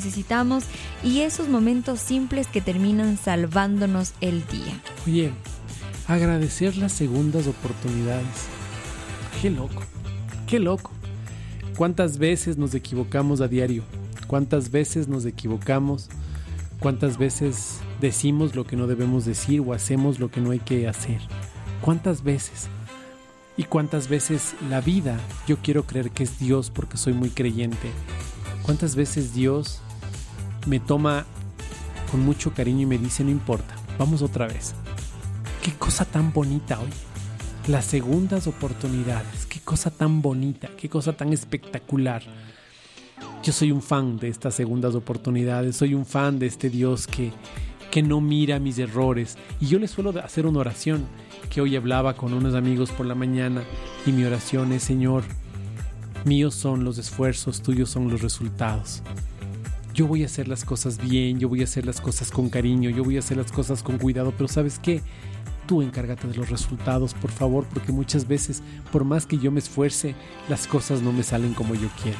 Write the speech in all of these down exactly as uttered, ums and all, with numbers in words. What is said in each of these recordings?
necesitamos y esos momentos simples que terminan salvándonos el día. Oye, agradecer las segundas oportunidades. Qué loco, qué loco. ¿Cuántas veces nos equivocamos a diario? ¿Cuántas veces nos equivocamos? ¿Cuántas veces decimos lo que no debemos decir o hacemos lo que no hay que hacer? ¿Cuántas veces? ¿Y cuántas veces la vida, yo quiero creer que es Dios porque soy muy creyente, cuántas veces Dios me toma con mucho cariño y me dice, no importa, vamos otra vez? Qué cosa tan bonita hoy. Las segundas oportunidades, qué cosa tan bonita, qué cosa tan espectacular. Yo soy un fan de estas segundas oportunidades, soy un fan de este Dios que, que no mira mis errores. Y yo le suelo hacer una oración que hoy hablaba con unos amigos por la mañana y mi oración es, Señor, míos son los esfuerzos, tuyos son los resultados. Yo voy a hacer las cosas bien, yo voy a hacer las cosas con cariño, yo voy a hacer las cosas con cuidado, pero ¿sabes qué? Tú encárgate de los resultados, por favor, porque muchas veces, por más que yo me esfuerce, las cosas no me salen como yo quiero.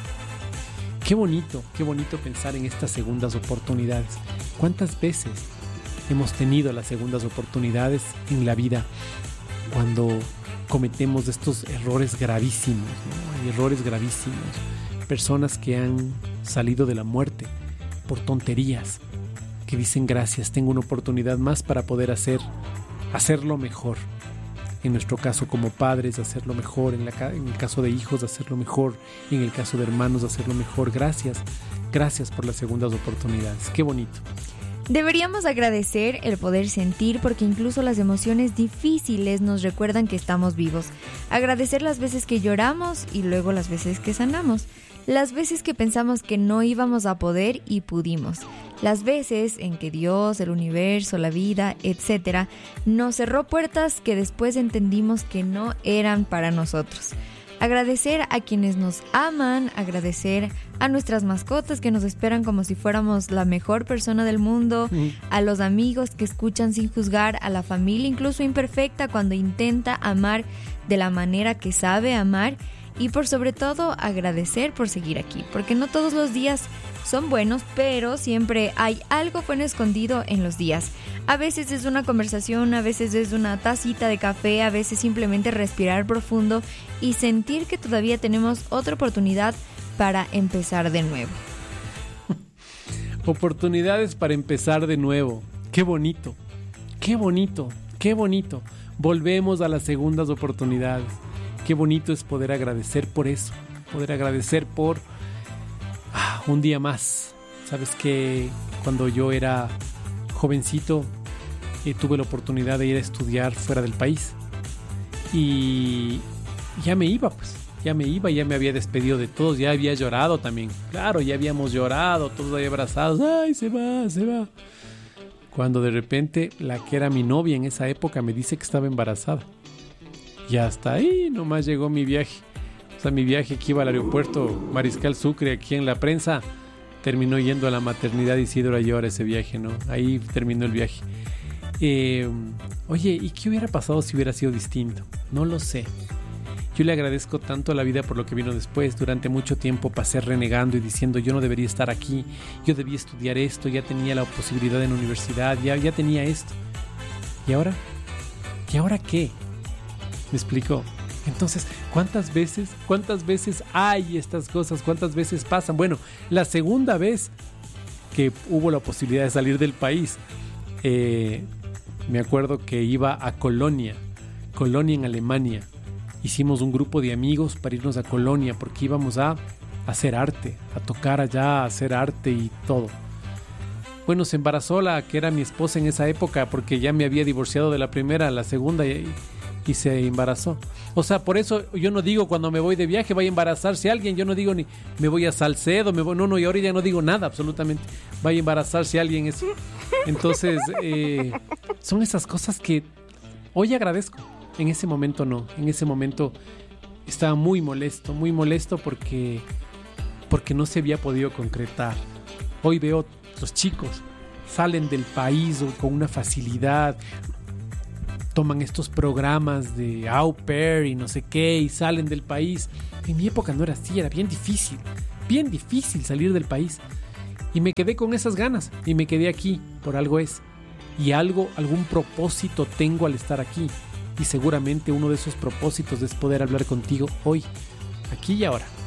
Qué bonito, qué bonito pensar en estas segundas oportunidades. ¿Cuántas veces hemos tenido las segundas oportunidades en la vida cuando cometemos estos errores gravísimos, ¿no? Hay errores gravísimos. Personas que han salido de la muerte por tonterías, que dicen gracias, tengo una oportunidad más para poder hacer hacerlo mejor. En nuestro caso como padres, hacerlo mejor. En, la, en el caso de hijos, hacerlo mejor. En el caso de hermanos, hacerlo mejor. Gracias, gracias por las segundas oportunidades. Qué bonito. Deberíamos agradecer el poder sentir porque incluso las emociones difíciles nos recuerdan que estamos vivos. Agradecer las veces que lloramos y luego las veces que sanamos. Las veces que pensamos que no íbamos a poder y pudimos. Las veces en que Dios, el universo, la vida, etcétera, nos cerró puertas que después entendimos que no eran para nosotros. Agradecer a quienes nos aman, agradecer a nuestras mascotas que nos esperan como si fuéramos la mejor persona del mundo, mm. a los amigos que escuchan sin juzgar, a la familia incluso imperfecta cuando intenta amar de la manera que sabe amar y por sobre todo agradecer por seguir aquí, porque no todos los días son buenos, pero siempre hay algo bueno escondido en los días. A veces es una conversación, a veces es una tacita de café, a veces simplemente respirar profundo y sentir que todavía tenemos otra oportunidad para empezar de nuevo. Oportunidades para empezar de nuevo. Qué bonito, qué bonito, qué bonito. Volvemos a las segundas oportunidades. Qué bonito es poder agradecer por eso, poder agradecer por ah, un día más. Sabes que cuando yo era jovencito eh, tuve la oportunidad de ir a estudiar fuera del país y ya me iba, pues, ya me iba, ya me había despedido de todos, ya había llorado también. Claro, ya habíamos llorado, todos ahí abrazados, ay, se va, se va. Cuando de repente la que era mi novia en esa época me dice que estaba embarazada. Y hasta ahí nomás llegó mi viaje. O sea, mi viaje que iba al aeropuerto Mariscal Sucre, aquí en La Prensa, terminó yendo a la maternidad Isidro Ayora ese viaje, ¿no? Ahí terminó el viaje. Eh, oye, ¿y qué hubiera pasado si hubiera sido distinto? No lo sé. Yo le agradezco tanto a la vida por lo que vino después. Durante mucho tiempo pasé renegando y diciendo yo no debería estar aquí, yo debía estudiar esto, ya tenía la posibilidad en la universidad, ya, ya tenía esto. ¿Y ahora? ¿Y ahora qué? ¿Me explico? Entonces, ¿cuántas veces, cuántas veces hay estas cosas? ¿Cuántas veces pasan? Bueno, la segunda vez que hubo la posibilidad de salir del país, eh, me acuerdo que iba a Colonia, Colonia en Alemania. Hicimos un grupo de amigos para irnos a Colonia porque íbamos a hacer arte, a tocar allá, a hacer arte y todo. Bueno, se embarazó la que era mi esposa en esa época porque ya me había divorciado de la primera, la segunda y... y se embarazó. O sea, por eso yo no digo cuando me voy de viaje vaya a embarazarse alguien, yo no digo ni me voy a Salcedo, me voy, no, no, y ahora ya no digo nada absolutamente, vaya a embarazarse alguien. Eso. Entonces, eh, son esas cosas que hoy agradezco, en ese momento no, en ese momento estaba muy molesto, muy molesto porque, porque no se había podido concretar. Hoy veo los chicos salen del país con una facilidad, toman estos programas de au pair y no sé qué y salen del país. En mi época no era así, era bien difícil, bien difícil salir del país. Y me quedé con esas ganas y me quedé aquí, por algo es. Y algo, algún propósito tengo al estar aquí. Y seguramente uno de esos propósitos es poder hablar contigo hoy, aquí y ahora.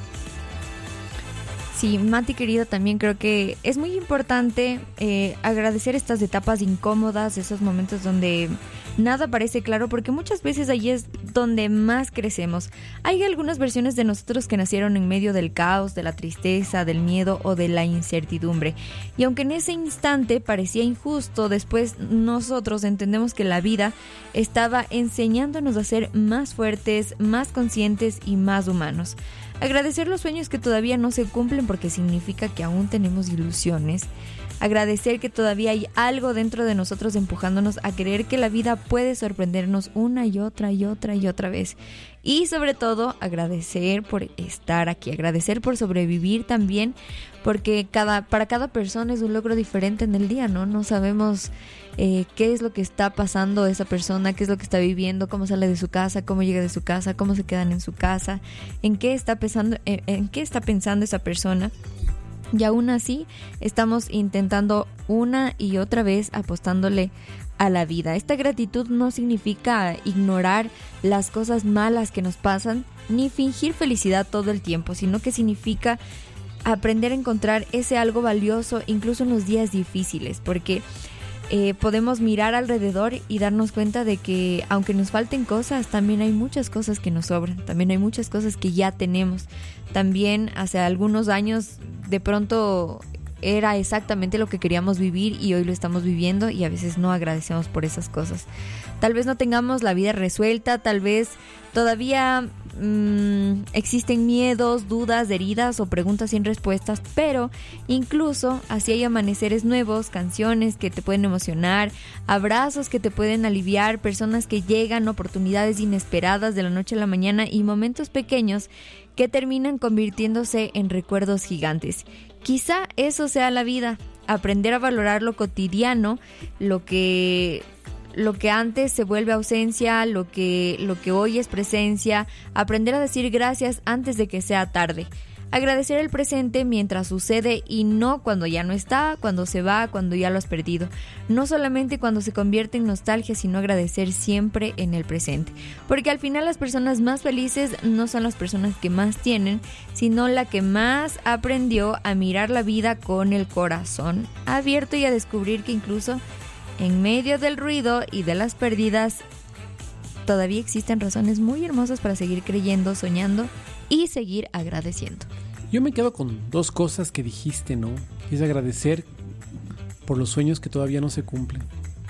Sí, Mati querido, también creo que es muy importante eh, agradecer estas etapas incómodas, esos momentos donde nada parece claro, porque muchas veces ahí es donde más crecemos. Hay algunas versiones de nosotros que nacieron en medio del caos, de la tristeza, del miedo o de la incertidumbre. Y aunque en ese instante parecía injusto, después nosotros entendemos que la vida estaba enseñándonos a ser más fuertes, más conscientes y más humanos. Agradecer los sueños que todavía no se cumplen porque significa que aún tenemos ilusiones. Agradecer que todavía hay algo dentro de nosotros empujándonos a creer que la vida puede sorprendernos una y otra y otra y otra vez. Y sobre todo, agradecer por estar aquí, agradecer por sobrevivir también, porque cada, para cada persona es un logro diferente en el día, ¿no? No sabemos eh, qué es lo que está pasando esa persona, qué es lo que está viviendo, cómo sale de su casa, cómo llega de su casa, cómo se quedan en su casa, en qué está pensando, en, en qué está pensando esa persona. Y aún así estamos intentando una y otra vez apostándole a la vida. Esta gratitud no significa ignorar las cosas malas que nos pasan ni fingir felicidad todo el tiempo, sino que significa aprender a encontrar ese algo valioso incluso en los días difíciles, porque eh, podemos mirar alrededor y darnos cuenta de que aunque nos falten cosas, también hay muchas cosas que nos sobran, también hay muchas cosas que ya tenemos. También hace algunos años de pronto era exactamente lo que queríamos vivir y hoy lo estamos viviendo y a veces no agradecemos por esas cosas. Tal vez no tengamos la vida resuelta, tal vez todavía mmm, existen miedos, dudas, heridas o preguntas sin respuestas, pero incluso así hay amaneceres nuevos, canciones que te pueden emocionar, abrazos que te pueden aliviar, personas que llegan, oportunidades inesperadas de la noche a la mañana y momentos pequeños que terminan convirtiéndose en recuerdos gigantes. Quizá eso sea la vida, aprender a valorar lo cotidiano, lo que, lo que antes se vuelve ausencia, lo que, lo que hoy es presencia, aprender a decir gracias antes de que sea tarde. Agradecer el presente mientras sucede y no cuando ya no está, cuando se va, cuando ya lo has perdido. No solamente cuando se convierte en nostalgia, sino agradecer siempre en el presente. Porque al final las personas más felices no son las personas que más tienen, sino la que más aprendió a mirar la vida con el corazón abierto y a descubrir que incluso en medio del ruido y de las pérdidas todavía existen razones muy hermosas para seguir creyendo, soñando y seguir agradeciendo. Yo me quedo con dos cosas que dijiste, ¿no? Es agradecer por los sueños que todavía no se cumplen.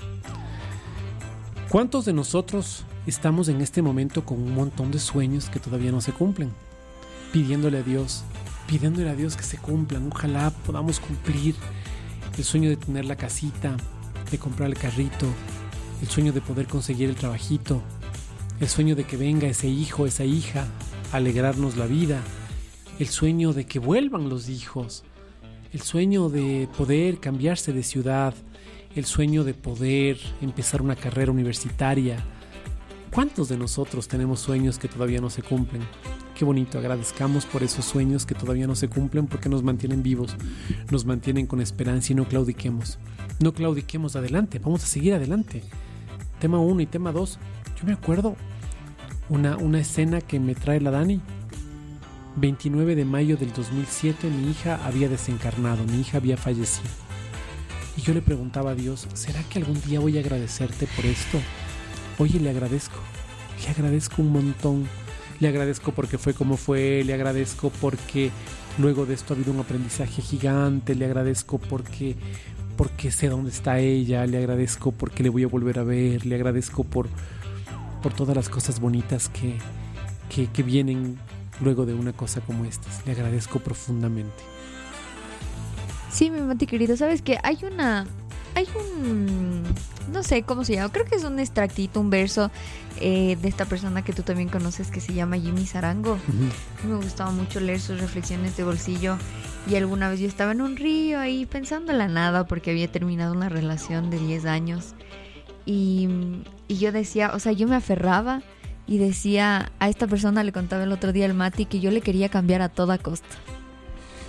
¿Cuántos de nosotros estamos en este momento con un montón de sueños que todavía no se cumplen? Pidiéndole a Dios, pidiéndole a Dios que se cumplan. Ojalá podamos cumplir el sueño de tener la casita, de comprar el carrito, el sueño de poder conseguir el trabajito, el sueño de que venga ese hijo, esa hija, alegrarnos la vida, el sueño de que vuelvan los hijos, el sueño de poder cambiarse de ciudad, el sueño de poder empezar una carrera universitaria. ¿Cuántos de nosotros tenemos sueños que todavía no se cumplen? Qué bonito, agradezcamos por esos sueños que todavía no se cumplen porque nos mantienen vivos, nos mantienen con esperanza y no claudiquemos. No claudiquemos, adelante, vamos a seguir adelante. Tema uno y tema dos. Yo me acuerdo Una, una escena que me trae la Dani. veintinueve de mayo del dos mil siete, mi hija había desencarnado, mi hija había fallecido. Y yo le preguntaba a Dios, ¿será que algún día voy a agradecerte por esto? Oye, le agradezco, le agradezco un montón. Le agradezco porque fue como fue, le agradezco porque luego de esto ha habido un aprendizaje gigante, le agradezco porque, porque sé dónde está ella, le agradezco porque le voy a volver a ver, le agradezco por... por todas las cosas bonitas que, que, que vienen luego de una cosa como estas. Le agradezco profundamente. Sí, mi Mati querido, sabes que hay una... Hay un... no sé cómo se llama, creo que es un extractito, un verso eh, de esta persona que tú también conoces que se llama Jimmy Sarango. Uh-huh. Me gustaba mucho leer sus reflexiones de bolsillo y alguna vez yo estaba en un río ahí pensando en la nada porque había terminado una relación de diez años. Y, y yo decía, o sea, yo me aferraba y decía, a esta persona le contaba el otro día el Mati que yo le quería cambiar a toda costa.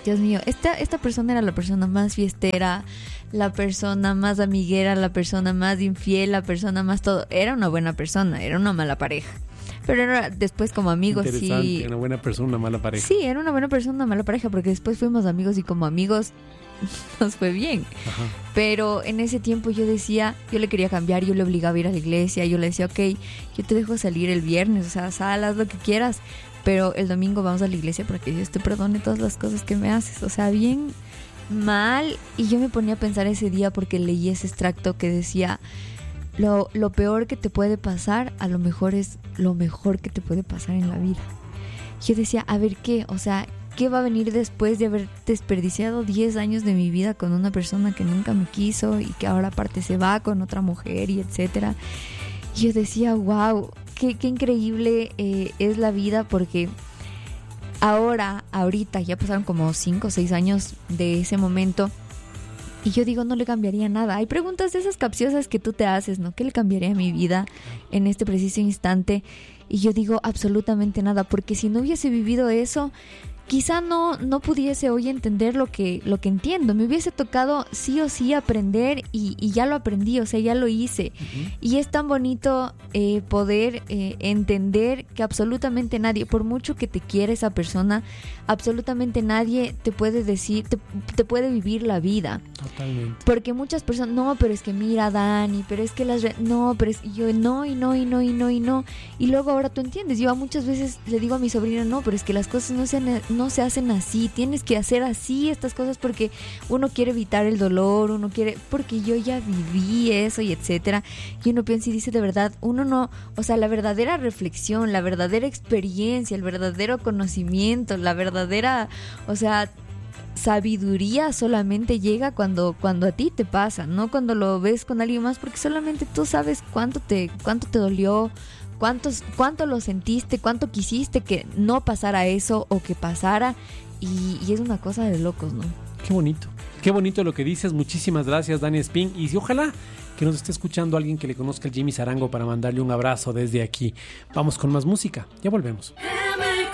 Dios mío, esta, esta persona era la persona más fiestera, la persona más amiguera, la persona más infiel, la persona más todo. Era una buena persona, era una mala pareja. Pero era después como amigos, Interesante, sí. una buena persona, una mala pareja. Sí, era una buena persona, una mala pareja, porque después fuimos amigos y como amigos nos fue bien. Ajá. Pero en ese tiempo yo decía, yo le quería cambiar, yo le obligaba a ir a la iglesia, yo le decía, ok, yo te dejo salir el viernes, o sea, sal, haz lo que quieras, pero el domingo vamos a la iglesia para que Dios te perdone todas las cosas que me haces. O sea, bien mal. Y yo me ponía a pensar ese día porque leí ese extracto que decía, lo, lo peor que te puede pasar, a lo mejor es lo mejor que te puede pasar en la vida. Yo decía, a ver qué, o sea, ¿qué va a venir después de haber desperdiciado diez años de mi vida con una persona que nunca me quiso y que ahora aparte se va con otra mujer y etcétera? Y yo decía, wow, qué, qué increíble eh, es la vida, porque ahora, ahorita, ya pasaron como cinco o seis años de ese momento y yo digo, no le cambiaría nada. Hay preguntas de esas capciosas que tú te haces, ¿no? ¿Qué le cambiaría a mi vida en este preciso instante? Y yo digo, absolutamente nada, porque si no hubiese vivido eso, quizá no, no pudiese hoy entender lo que, lo que entiendo. Me hubiese tocado sí o sí aprender y, y ya lo aprendí, o sea, ya lo hice. Uh-huh. Y es tan bonito eh, poder eh, entender que absolutamente nadie, por mucho que te quiera esa persona, absolutamente nadie te puede decir, te, te puede vivir la vida. Totalmente. Porque muchas personas, no, pero es que mira, Dani, pero es que las... Re- no, pero es yo, no, y no, y no, y no, y no. Y luego ahora tú entiendes. Yo muchas veces le digo a mi sobrina, no, pero es que las cosas no se, no se hacen así. Tienes que hacer así estas cosas porque uno quiere evitar el dolor, uno quiere... Porque yo ya viví eso y etcétera. Y uno piensa y dice, de verdad, uno no... O sea, la verdadera reflexión, la verdadera experiencia, el verdadero conocimiento, la verdadera... O sea... sabiduría solamente llega cuando, cuando a ti te pasa, no cuando lo ves con alguien más, porque solamente tú sabes cuánto te, cuánto te dolió, cuántos, cuánto lo sentiste, cuánto quisiste que no pasara eso o que pasara, y, y es una cosa de locos, ¿no? Qué bonito, qué bonito lo que dices. Muchísimas gracias, Dani Espín, y ojalá que nos esté escuchando alguien que le conozca el Jimmy Sarango para mandarle un abrazo desde aquí. Vamos con más música, ya volvemos.